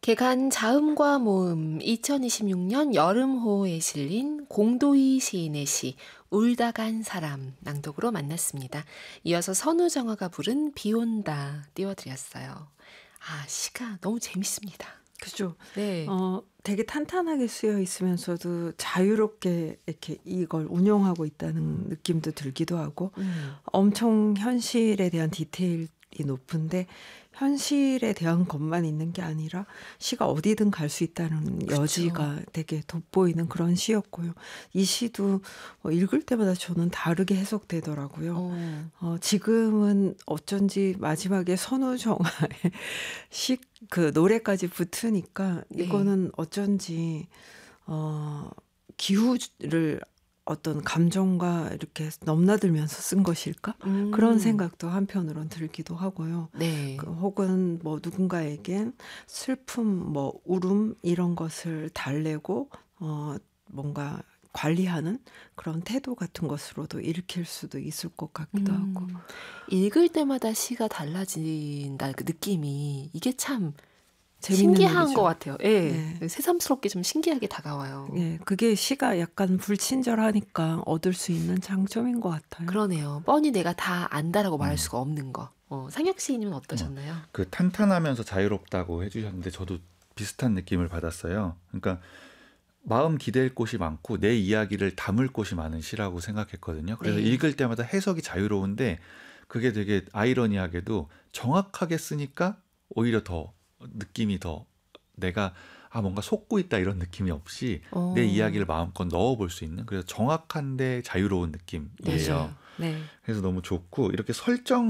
개간 자음과 모음 2026년 여름호에 실린 공도희 시인의 시 울다 간 사람 낭독으로 만났습니다. 이어서 선우정아가 부른 비 온다 띄워드렸어요. 시가 너무 재밌습니다. 그죠. 네. 되게 탄탄하게 쓰여 있으면서도 자유롭게 이렇게 이걸 운용하고 있다는 느낌도 들기도 하고 엄청 현실에 대한 디테일이 높은데 현실에 대한 것만 있는 게 아니라 시가 어디든 갈 수 있다는 그쵸. 여지가 되게 돋보이는 그런 시였고요. 이 시도 읽을 때마다 저는 다르게 해석되더라고요. 지금은 어쩐지 마지막에 선우정아의 그 노래까지 붙으니까 네. 이거는 어쩐지 기후를 어떤 감정과 이렇게 넘나들면서 쓴 것일까? 그런 생각도 한편으론 들기도 하고요. 네. 혹은 뭐 누군가에겐 슬픔, 뭐 울음 이런 것을 달래고 뭔가 관리하는 그런 태도 같은 것으로도 읽힐 수도 있을 것 같기도 하고. 읽을 때마다 시가 달라진다 그 느낌이 이게 참 재밌는 신기한 일이죠. 것 같아요. 예. 네. 새삼스럽게 좀 신기하게 다가와요. 예, 그게 시가 약간 불친절하니까 얻을 수 있는 장점인 것 같아요. 그러네요. 뻔히 내가 다 안다라고 말할 수가 없는 거. 상혁 시인님은 어떠셨나요? 그 탄탄하면서 자유롭다고 해주셨는데 저도 비슷한 느낌을 받았어요. 그러니까 마음 기댈 곳이 많고 내 이야기를 담을 곳이 많은 시라고 생각했거든요. 그래서 네. 읽을 때마다 해석이 자유로운데 그게 되게 아이러니하게도 정확하게 쓰니까 오히려 더 느낌이 더 내가 뭔가 속고 있다 이런 느낌이 없이 내 이야기를 마음껏 넣어볼 수 있는 그래서 정확한데 자유로운 느낌이에요. 맞아요. 네. 그래서 너무 좋고 이렇게 설정